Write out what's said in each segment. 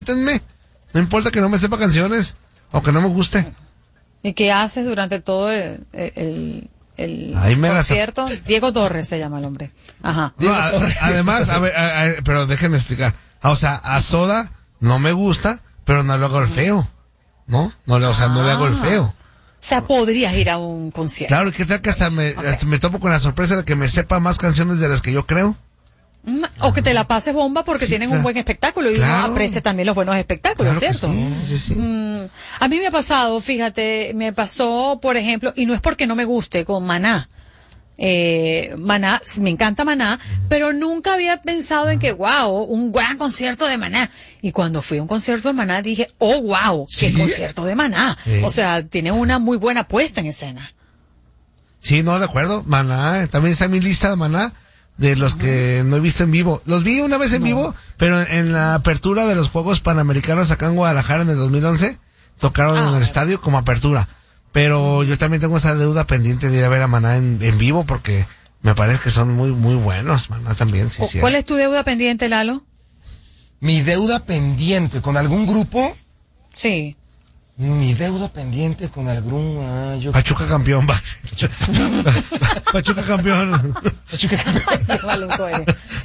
No importa que no me sepa canciones o que no me guste. ¿Y qué haces durante todo el concierto? Diego Torres se llama el hombre. Ajá. No, además, a ver, pero déjenme explicar. O sea, a Soda no me gusta, pero no le hago el feo. ¿No? No le hago el feo. O sea, podrías ir a un concierto. Claro, ¿qué tal que hasta me topo con la sorpresa de que me sepa más canciones de las que yo creo? O que te la pases bomba porque tienen un buen espectáculo y uno aprecia también los buenos espectáculos, ¿cierto? Sí. A mí me ha pasado, fíjate, por ejemplo, y no es porque no me guste, con Maná. Maná, me encanta Maná, pero nunca había pensado en que, wow, un gran concierto de Maná. Y cuando fui a un concierto de Maná dije, oh, wow, qué concierto de Maná. O sea, tiene una muy buena puesta en escena. Sí, no, de acuerdo. Maná, también está en mi lista de Maná, de los que no he visto en vivo. Los vi una vez en vivo, pero en la apertura de los Juegos Panamericanos acá en Guadalajara en el 2011, tocaron en el estadio como apertura. Pero yo también tengo esa deuda pendiente de ir a ver a Maná en vivo porque me parece que son muy, muy buenos. Maná también, sí. ¿Cuál es tu deuda pendiente, Lalo? ¿Mi deuda pendiente con algún grupo? Sí. Mi deuda pendiente con algún... Pachuca campeón, Pachuca campeón. Pachuca campeón.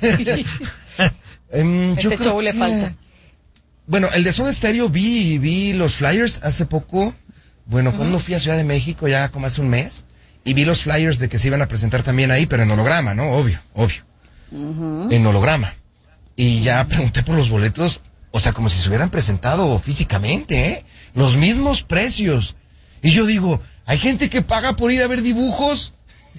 Este show le falta. Bueno, el de Soda Stereo vi los flyers hace poco. Bueno, cuando fui a Ciudad de México, ya como hace un mes, y vi los flyers de que se iban a presentar también ahí, pero en holograma, ¿no? Obvio. En holograma. Y ya pregunté por los boletos, o sea, como si se hubieran presentado físicamente, ¿eh? Los mismos precios. Y yo digo, ¿hay gente que paga por ir a ver dibujos?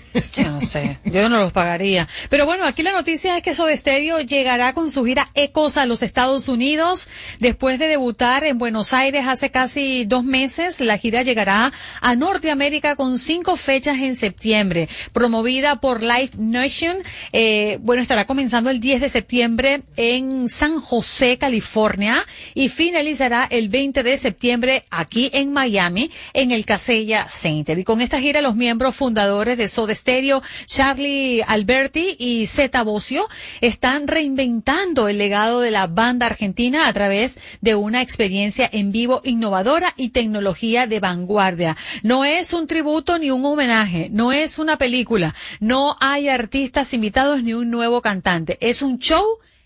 Yo no sé, yo no los pagaría. Pero bueno, aquí la noticia es que Soda Stereo llegará con su gira Ecos a los Estados Unidos. Después de debutar en Buenos Aires hace casi 2 meses, la gira llegará a Norteamérica con 5 fechas en septiembre. Promovida por Live Nation, estará comenzando el 10 de septiembre en San José, California, y finalizará el 20 de septiembre aquí en Miami, en el Casella Center. Y con esta gira, los miembros fundadores de Soda Stereo, Charlie Alberti y Zeta Bosio, están reinventando el legado de la banda argentina a través de una experiencia en vivo innovadora y tecnología de vanguardia. No es un tributo ni un homenaje, no es una película, no hay artistas invitados ni un nuevo cantante, es un show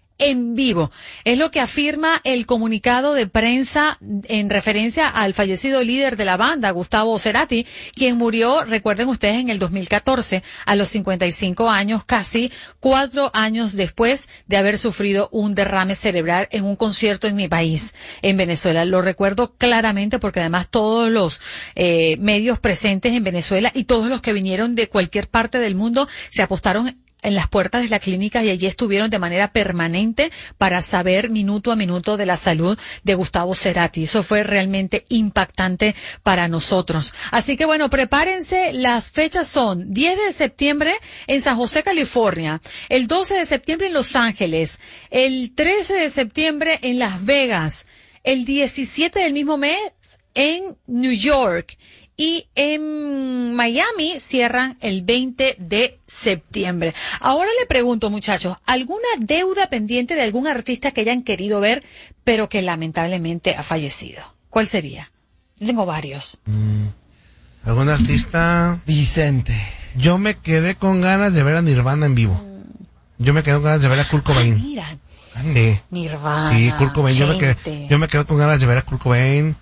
en vivo. Es lo que afirma el comunicado de prensa en referencia al fallecido líder de la banda, Gustavo Cerati, quien murió, recuerden ustedes, en el 2014, a los 55 años, casi 4 años después de haber sufrido un derrame cerebral en un concierto en mi país, en Venezuela. Lo recuerdo claramente porque además todos los medios presentes en Venezuela y todos los que vinieron de cualquier parte del mundo se apostaron en las puertas de la clínica y allí estuvieron de manera permanente para saber minuto a minuto de la salud de Gustavo Cerati. Eso fue realmente impactante para nosotros. Así que bueno, prepárense, las fechas son 10 de septiembre en San José, California, el 12 de septiembre en Los Ángeles, el 13 de septiembre en Las Vegas, el 17 del mismo mes en New York, y en Miami cierran el 20 de septiembre. Ahora le pregunto, muchachos, ¿alguna deuda pendiente de algún artista que hayan querido ver, pero que lamentablemente ha fallecido? ¿Cuál sería? Tengo varios. ¿Algún artista? Vicente. Yo me quedé con ganas de ver a Nirvana en vivo. Yo me quedé con ganas de ver a Kurt Cobain. Mira. Nirvana. Sí, Kurt Cobain. Yo me quedé con ganas de ver a Kurt Cobain.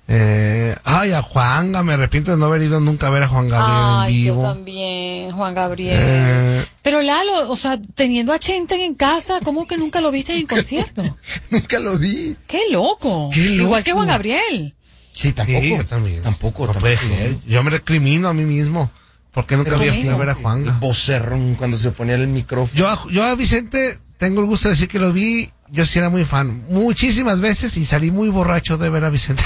A Juanga, me arrepiento de no haber ido nunca a ver a Juan Gabriel en vivo. Yo también, Juan Gabriel. Pero Lalo, o sea, teniendo a Chenten en casa, ¿cómo que nunca lo viste en concierto? Nunca lo vi. ¡Qué loco! Igual que Juan Gabriel. Sí, tampoco. Sí, yo también. Tampoco. Yo me recrimino a mí mismo. ¿Por qué nunca había ido a ver a Juan? El vocerrón cuando se ponía el micrófono. Yo a Vicente tengo el gusto de decir que lo vi. Yo sí era muy fan, muchísimas veces, y salí muy borracho de ver a Vicente.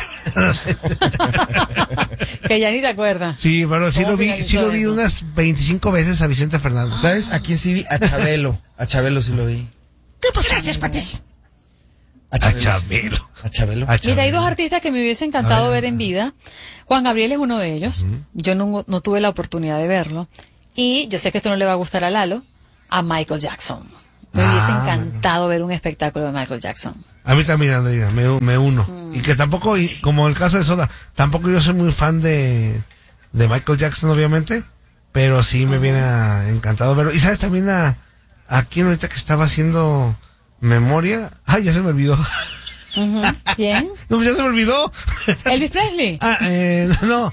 Que ya ni te acuerdas. Sí, pero sí lo vi unas 25 veces a Vicente Fernández. ¿Sabes? ¿A quién sí vi? A Chabelo. A Chabelo sí lo vi. ¿Qué pasa? Gracias, Patis. A Chabelo. Mira, hay 2 artistas que me hubiese encantado ver en vida. Juan Gabriel es uno de ellos. Yo no tuve la oportunidad de verlo. Y yo sé que esto no le va a gustar a Lalo, a Michael Jackson. Me hubiese encantado ver un espectáculo de Michael Jackson. A mí también, Andreina, me uno. Y que tampoco, como el caso de Soda, tampoco yo soy muy fan de Michael Jackson, obviamente, pero sí me viene encantado verlo. Y sabes también a quién ahorita que estaba haciendo memoria. Ay, ya se me olvidó. ¿Quién? No, ya se me olvidó. Elvis Presley. No.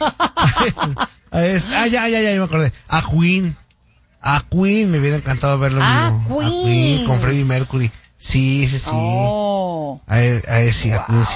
Ya me acordé. A Queen me hubiera encantado verlo en vivo. A Queen con Freddie Mercury. Sí. Oh. A Queen sí.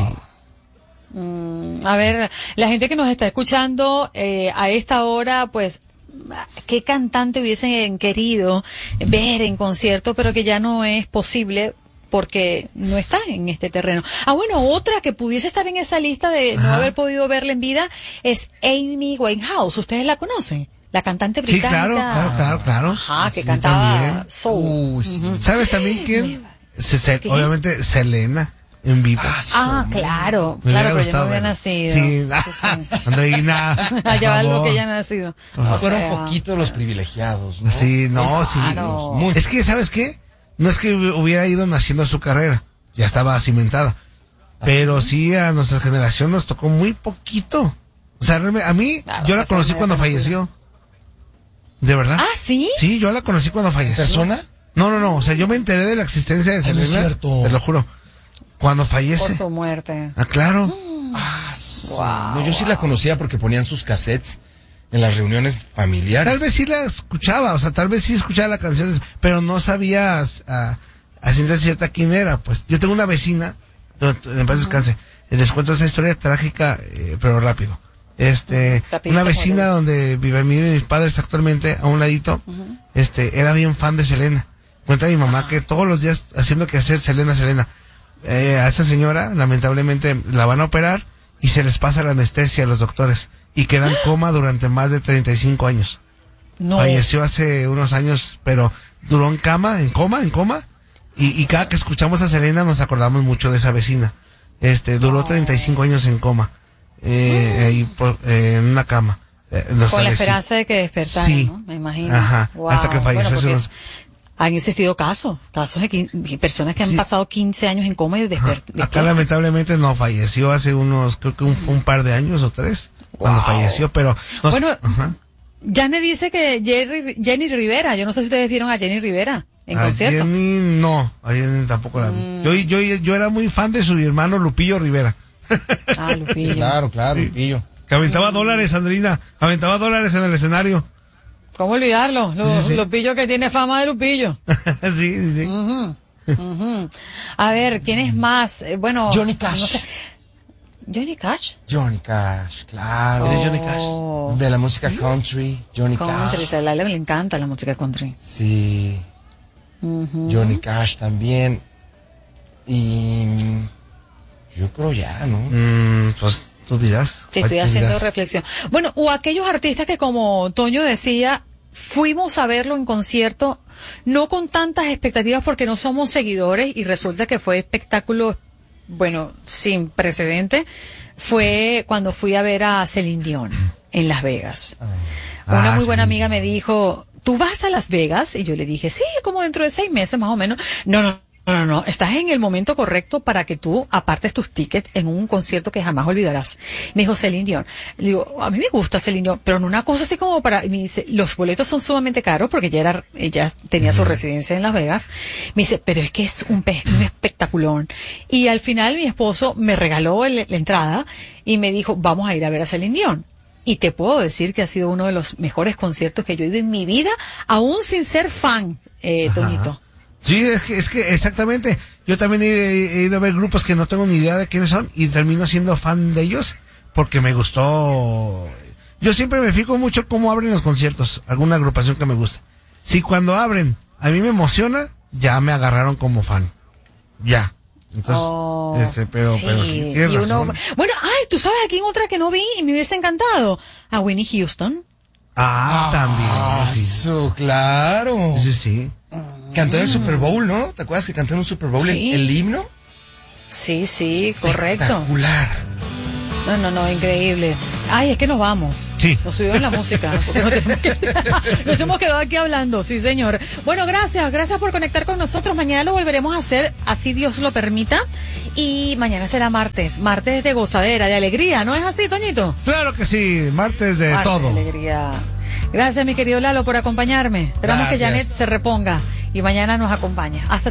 A ver, la gente que nos está escuchando a esta hora, pues, ¿qué cantante hubiesen querido ver en concierto, pero que ya no es posible porque no está en este terreno? Bueno, otra que pudiese estar en esa lista de no haber podido verla en vida es Amy Winehouse. ¿Ustedes la conocen? La cantante británica. Sí, claro. Ajá, que sí, cantaba también. soul. ¿Sabes también quién? Obviamente Selena en vivo. Claro, pero yo no había nacido. Sí, Andreina. Allá va lo que ya ha nacido. Fueron poquitos los privilegiados, ¿no? Sí, Claro. sí. Es que, ¿sabes qué? No es que hubiera ido naciendo su carrera, ya estaba cimentada. Pero sí, a nuestra generación nos tocó muy poquito. O sea, a mí, yo la conocí cuando falleció. ¿De verdad? ¿Sí? Sí, yo la conocí cuando falleció. ¿Persona? No, o sea, yo me enteré de la existencia de Selena. No es cierto. Te lo juro. Cuando fallece. Por su muerte. Claro. Wow. No, yo sí la conocía porque ponían sus cassettes en las reuniones familiares. Tal vez sí la escuchaba, o sea, tal vez sí escuchaba las canciones, pero no sabía a ciencia cierta quién era, pues. Yo tengo una vecina, en paz descanse, les cuento esa historia trágica, pero rápido. Una vecina donde viven mis padres actualmente, a un ladito, era bien fan de Selena. Cuenta mi mamá que todos los días haciendo que hacer Selena. A esa señora, lamentablemente, la van a operar y se les pasa la anestesia a los doctores y queda en coma durante más de 35 años. No. Falleció hace unos años, pero duró en coma, y cada que escuchamos a Selena nos acordamos mucho de esa vecina. Duró 35 años en coma, ahí, en una cama. Con la esperanza de que despertara, sí, ¿no? Me imagino. Ajá, Wow. hasta que falleció. Bueno, han existido casos de personas que han pasado 15 años en coma y Acá lamentablemente no falleció hace creo que un par de años o 3, cuando falleció, pero... Janet dice que Jenny Rivera, yo no sé si ustedes vieron a Jenny Rivera en concierto. A Jenny tampoco la vi. Yo era muy fan de su hermano Lupillo Rivera. Lupillo. Claro, Lupillo. Que aventaba dólares, Andrina, aventaba dólares en el escenario. ¿Cómo olvidarlo? Lupillo que tiene fama de Lupillo. Sí. A ver, ¿quién es más? Johnny Cash. No sé. ¿Johnny Cash? Johnny Cash, claro. ¿Eres Johnny Cash? De la música country, Johnny Cash. A Lala le encanta la música country. Sí. Johnny Cash también. Y yo creo ya, ¿no? Pues tú dirás. Te estoy haciendo reflexión. Bueno, o aquellos artistas que, como Toño decía, fuimos a verlo en concierto, no con tantas expectativas porque no somos seguidores, y resulta que fue espectáculo, sin precedente. Fue cuando fui a ver a Celine Dion en Las Vegas. Una muy buena amiga me dijo, ¿tú vas a Las Vegas? Y yo le dije, sí, como dentro de 6 meses más o menos. No, estás en el momento correcto para que tú apartes tus tickets en un concierto que jamás olvidarás. Me dijo Celine Dion. Le digo, a mí me gusta Celine Dion, pero no una cosa así como para... Me dice, los boletos son sumamente caros porque ella tenía su residencia en Las Vegas. Me dice, pero es que es un espectaculón. Y al final mi esposo me regaló la entrada y me dijo, vamos a ir a ver a Celine Dion. Y te puedo decir que ha sido uno de los mejores conciertos que yo he ido en mi vida, aún sin ser fan, Toñito. Sí, es que exactamente. Yo también he ido a ver grupos que no tengo ni idea de quiénes son y termino siendo fan de ellos porque me gustó. Yo siempre me fijo mucho cómo abren los conciertos, alguna agrupación que me gusta. Si cuando abren a mí me emociona, ya me agarraron como fan. Ya. Entonces, pero sí, tienes razón. Bueno, ¿tú sabes a quién otra que no vi y me hubiese encantado? A Whitney Houston. También. Sí. Claro. Sí. Cantó en el Super Bowl, ¿no? ¿Te acuerdas que cantó en un Super Bowl el himno? Sí, correcto. Espectacular. No, increíble. Es que nos vamos. Sí. Nos subieron la música, porque nos hemos quedado aquí hablando, sí señor. Bueno, gracias por conectar con nosotros. Mañana lo volveremos a hacer, así Dios lo permita. Y mañana será martes de gozadera, de alegría, ¿no es así, Toñito? Claro que sí, martes de todo. De alegría. Gracias, mi querido Lalo, por acompañarme. Esperamos que Janet se reponga y mañana nos acompaña. Hasta